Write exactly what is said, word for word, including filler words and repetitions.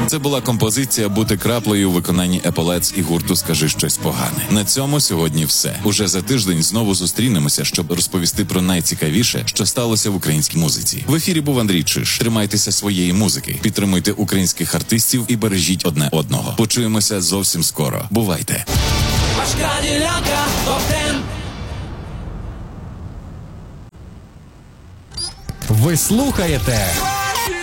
Це була композиція «Бути краплею» у виконанні Еполетс і гурту «Скажи щось погане». На цьому сьогодні все. Уже за тиждень знову зустрінемося, щоб розповісти про найцікавіше, що сталося в українській музиці. В ефірі був Андрій Чиш. Тримайтеся своєї музики, підтримуйте українських артистів і бережіть одне одного. Почуємося зовсім скоро. Бувайте! Важка ділянка, топ-десять. Ви слухаєте